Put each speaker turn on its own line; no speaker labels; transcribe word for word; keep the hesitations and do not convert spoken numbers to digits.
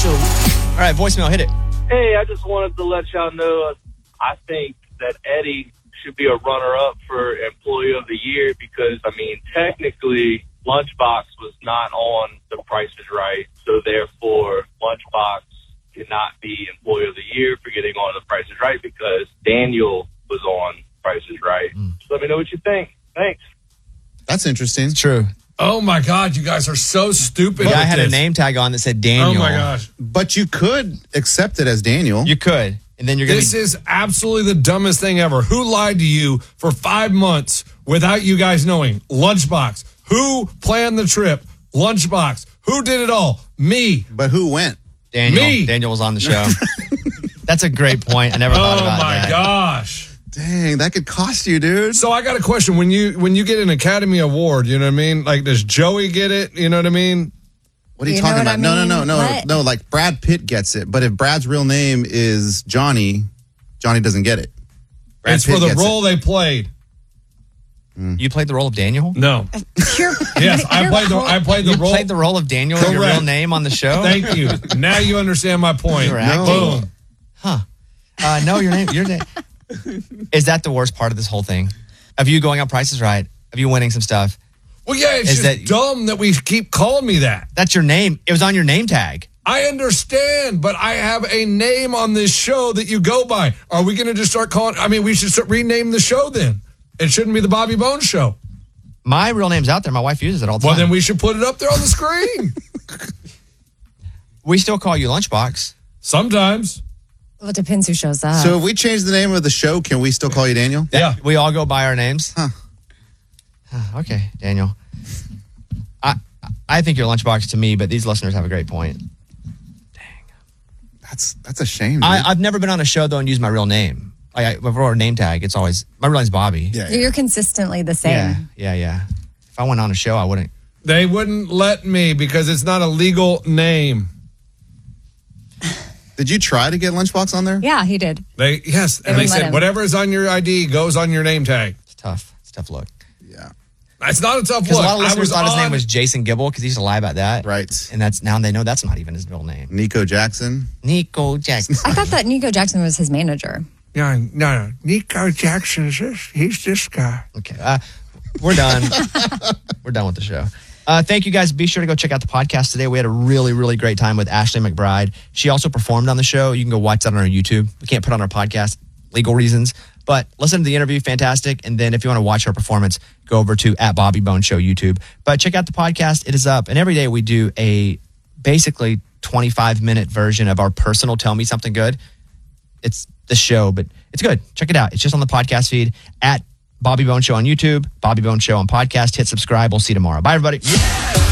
Social.
All right, voicemail, hit it.
Hey, I just wanted to let y'all know I think that Eddie should be a runner-up for Employee of the Year because, I mean, technically, Lunchbox was not on The Price is Right, so therefore, Lunchbox cannot be Employee of the Year for getting on The Price is Right because Daniel was on Price is Right. Mm. So let me know what you think. Thanks.
That's interesting.
It's true.
Oh, my God. You guys are so stupid.
Yeah, I had
this.
a name tag on that said Daniel.
Oh, my gosh.
But you could accept it as Daniel.
You could. And then you're going to
This be- is absolutely the dumbest thing ever. Who lied to you for five months without you guys knowing? Lunchbox. Who planned the trip? Lunchbox. Who did it all? Me.
But who went?
Daniel.
Me.
Daniel was on the show. That's a great point. I never thought
oh
about
my
that.
gosh.
Dang, that could cost you, dude.
So I got a question. When you when you get an Academy Award, you know what I mean? Like, does Joey get it? You know what I mean?
What are you,
You
talking
know
about?
what I
No,
mean?
no, no, no,
What?
no. Like Brad Pitt gets it, but if Brad's real name is Johnny, Johnny doesn't get it. Brad
it's
Pitt
for the
gets
role
it.
they played.
You played the role of Daniel?
No.
You're-
Yes, I
you're
played the
whole-
I played the
You
role.
played the role of Daniel and your
Correct.
real name on the show?
Thank you. Now you understand my point.
You were acting.
Boom.
Huh. Uh, no, your name. Your name. Is that the worst part of this whole thing? Of you going on Price is Right? Of you winning some stuff?
Well, yeah, it's
Is
just
that-
dumb that we keep calling me that.
That's your name. It was on your name tag.
I understand, but I have a name on this show that you go by. Are we going to just start calling? I mean, we should start rename the show then. It shouldn't be the Bobby Bones Show.
My real name's out there. My wife uses it all the
Well,
time.
then we should put it up there on the screen.
we still call you Lunchbox.
Sometimes.
Well, it depends who shows up.
So if we change the name of the show, can we still call you Daniel?
Yeah.
We all go by our names?
Huh.
Huh, okay, Daniel. I I think you're Lunchbox to me, but these listeners have a great point.
That's that's a shame. Dude.
I, I've never been on a show, though, and used my real name. Like, I, for a name tag, it's always, my real name's Bobby.
yeah,
You're consistently the same.
Yeah, yeah, yeah. If I went on a show, I wouldn't.
They wouldn't let me because it's not a legal name.
Did you try to get Lunchbox on there?
Yeah, he did.
They Yes, and they
wouldn't let
said
him.
whatever is on your I D goes on your name tag.
It's tough. It's a tough look.
Yeah.
It's not a tough
Because
look.
a lot of
I
listeners
was
thought his
on-
name was Jason Gibble because he used to lie about that.
Right.
And that's now they know that's not even his real name.
Nico Jackson.
Nico Jackson.
I thought that Nico Jackson was his manager.
No, no, no. Nico Jackson's this. He's this guy.
Okay. Uh, we're done. We're done with the show. Uh, thank you guys. Be sure to go check out the podcast today. We had a really, really great time with Ashley McBride. She also performed on the show. You can go watch that on our YouTube. We can't put it on our podcast, legal reasons. But listen to the interview, fantastic. And then if you want to watch her performance, go over to at Bobby Bone Show YouTube. But check out the podcast. It is up. And every day we do a basically twenty-five minute version of our personal Tell Me Something Good. It's the show, but it's good. Check it out. It's just on the podcast feed at Bobby Bone Show on YouTube, Bobby Bone Show on podcast. Hit subscribe. We'll see you tomorrow. Bye, everybody.